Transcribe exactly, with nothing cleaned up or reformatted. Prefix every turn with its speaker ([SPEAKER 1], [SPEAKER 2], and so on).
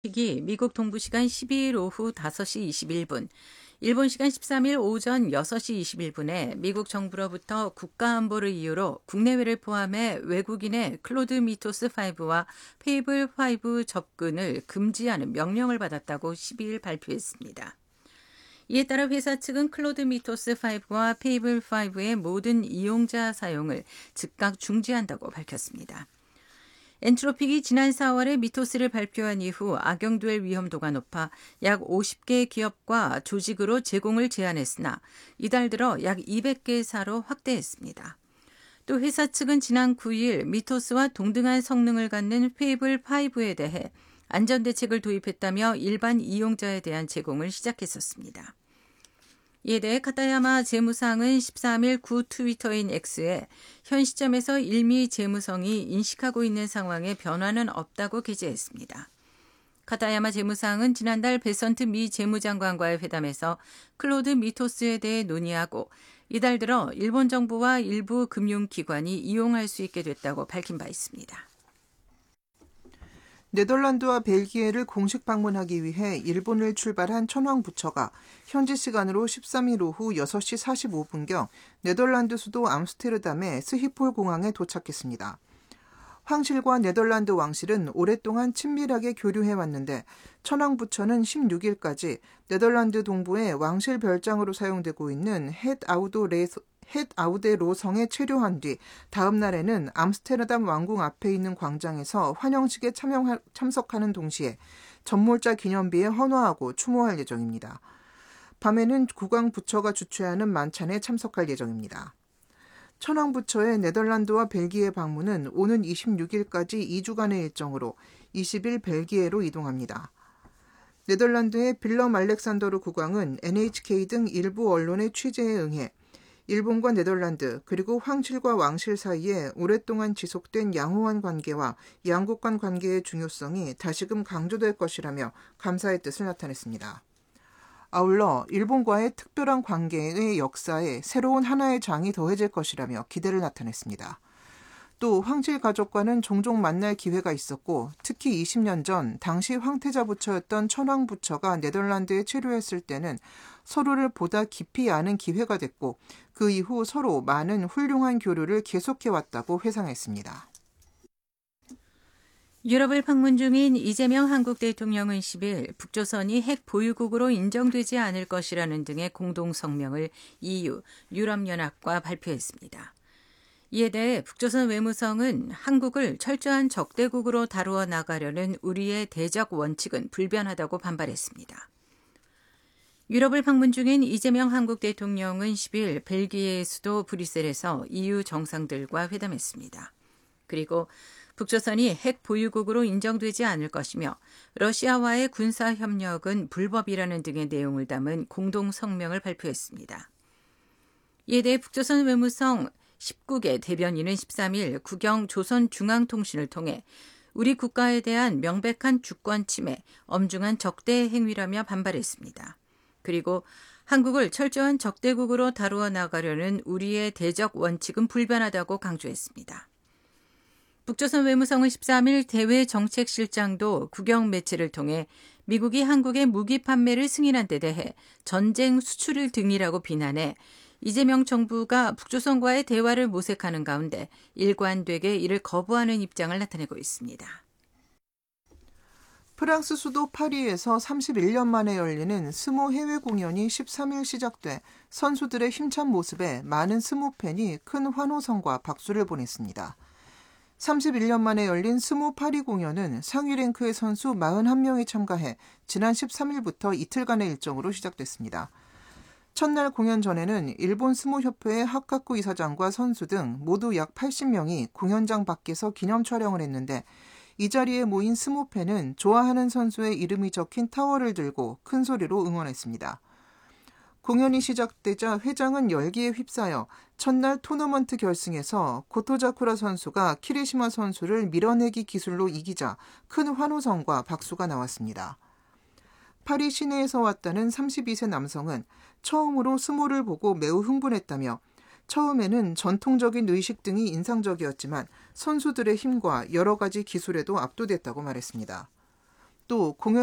[SPEAKER 1] 시기 미국 동부시간 십이 일 오후 다섯 시 이십일 분, 일본 시간 십삼 일 오전 여섯 시 이십일 분에 미국 정부로부터 국가안보를 이유로 국내외를 포함해 외국인의 클로드 미토스 파이브와 페이블 파이브 접근을 금지하는 명령을 받았다고 십이 일 발표했습니다. 이에 따라 회사 측은 클로드 미토스 파이브와 페이블 파이브의 모든 이용자 사용을 즉각 중지한다고 밝혔습니다. 엔트로픽이 지난 사월에 미토스를 발표한 이후 악용될 위험도가 높아 약 오십 개 기업과 조직으로 제공을 제한했으나 이달 들어 약 이백 개사로 확대했습니다. 또 회사 측은 지난 구 일 미토스와 동등한 성능을 갖는 페이블 파이브에 대해 안전대책을 도입했다며 일반 이용자에 대한 제공을 시작했었습니다. 이에 대해 카타야마 재무상은 십삼 일 구 트위터인 X에 현 시점에서 일미 재무성이 인식하고 있는 상황에 변화는 없다고 게재했습니다. 카타야마 재무상은 지난달 베선트 미 재무장관과의 회담에서 클로드 미토스에 대해 논의하고 이달 들어 일본 정부와 일부 금융기관이 이용할 수 있게 됐다고 밝힌 바 있습니다.
[SPEAKER 2] 네덜란드와 벨기에를 공식 방문하기 위해 일본을 출발한 천황 부처가 현지 시간으로 십삼 일 오후 여섯 시 사십오 분경 네덜란드 수도 암스테르담의 스히폴 공항에 도착했습니다. 황실과 네덜란드 왕실은 오랫동안 친밀하게 교류해왔는데 천황 부처는 십육 일까지 네덜란드 동부의 왕실 별장으로 사용되고 있는 헷 아우도 레소 헷 아우데로성에 체류한 뒤 다음 날에는 암스테르담 왕궁 앞에 있는 광장에서 환영식에 참여, 참석하는 동시에 전몰자 기념비에 헌화하고 추모할 예정입니다. 밤에는 국왕 부처가 주최하는 만찬에 참석할 예정입니다. 천황 부처의 네덜란드와 벨기에 방문은 오는 이십육 일까지 이 주간의 일정으로 이십 일 벨기에로 이동합니다. 네덜란드의 빌럼 알렉산더르 국왕은 엔에이치케이 등 일부 언론의 취재에 응해 일본과 네덜란드 그리고 황실과 왕실 사이에 오랫동안 지속된 양호한 관계와 양국 간 관계의 중요성이 다시금 강조될 것이라며 감사의 뜻을 나타냈습니다. 아울러 일본과의 특별한 관계의 역사에 새로운 하나의 장이 더해질 것이라며 기대를 나타냈습니다. 또 황실 가족과는 종종 만날 기회가 있었고 특히 이십 년 전 당시 황태자 부처였던 천황 부처가 네덜란드에 체류했을 때는 서로를 보다 깊이 아는 기회가 됐고 그 이후 서로 많은 훌륭한 교류를 계속해왔다고 회상했습니다.
[SPEAKER 1] 유럽을 방문 중인 이재명 한국 대통령은 십 일 북조선이 핵 보유국으로 인정되지 않을 것이라는 등의 공동 성명을 이유, 유럽연합과 발표했습니다. 이에 대해 북조선 외무성은 한국을 철저한 적대국으로 다루어 나가려는 우리의 대적 원칙은 불변하다고 반발했습니다. 유럽을 방문 중인 이재명 한국 대통령은 십 일 벨기에의 수도 브뤼셀에서 이유 정상들과 회담했습니다. 그리고 북조선이 핵 보유국으로 인정되지 않을 것이며 러시아와의 군사협력은 불법이라는 등의 내용을 담은 공동 성명을 발표했습니다. 이에 대해 북조선 외무성 십구 개 대변인은 십삼 일 국영 조선중앙통신을 통해 우리 국가에 대한 명백한 주권 침해, 엄중한 적대 행위라며 반발했습니다. 그리고 한국을 철저한 적대국으로 다루어 나가려는 우리의 대적 원칙은 불변하다고 강조했습니다. 북조선 외무성은 십삼 일 대외정책실장도 국영 매체를 통해 미국이 한국의 무기 판매를 승인한 데 대해 전쟁 수출을 등이라고 비난해 이재명 정부가 북조선과의 대화를 모색하는 가운데 일관되게 이를 거부하는 입장을 나타내고 있습니다.
[SPEAKER 2] 프랑스 수도 파리에서 삼십일 년 만에 열리는 스모 해외 공연이 십삼 일 시작돼 선수들의 힘찬 모습에 많은 스모 팬이 큰 환호성과 박수를 보냈습니다. 삼십일 년 만에 열린 스모 파리 공연은 상위 랭크의 선수 사십일 명이 참가해 지난 십삼 일부터 이틀간의 일정으로 시작됐습니다. 첫날 공연 전에는 일본 스모협회의 하카쿠 이사장과 선수 등 모두 약 팔십 명이 공연장 밖에서 기념 촬영을 했는데 이 자리에 모인 스모팬은 좋아하는 선수의 이름이 적힌 타월을 들고 큰 소리로 응원했습니다. 공연이 시작되자 회장은 열기에 휩싸여 첫날 토너먼트 결승에서 고토자쿠라 선수가 키리시마 선수를 밀어내기 기술로 이기자 큰 환호성과 박수가 나왔습니다. 파리 시내에서 왔다는 삼십이 세 남성은 처음으로 스모를 보고 매우 흥분했다며 처음에는 전통적인 의식 등이 인상적이었지만 선수들의 힘과 여러 가지 기술에도 압도됐다고 말했습니다. 또 공연